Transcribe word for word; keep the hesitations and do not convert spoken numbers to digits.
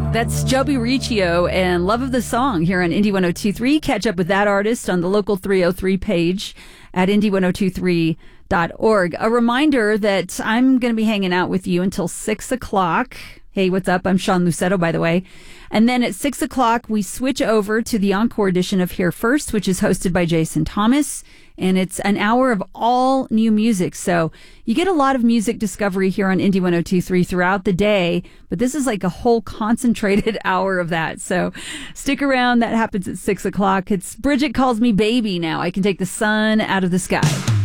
That's Joby Riccio and Love of the Song here on Indie ten twenty-three. Catch up with that artist on the local three oh three page at indie ten twenty-three dot org. A reminder that I'm going to be hanging out with you until six o'clock. Hey, what's up? I'm Sean Lucetto, by the way. And then at six o'clock, we switch over to the encore edition of Here First, which is hosted by Jason Thomas. And it's an hour of all new music. So you get a lot of music discovery here on Indie ten twenty-three throughout the day. But this is like a whole concentrated hour of that. So stick around. That happens at six o'clock. It's Bridget Calls Me Baby now. I Can Take the Sun Out of the Sky.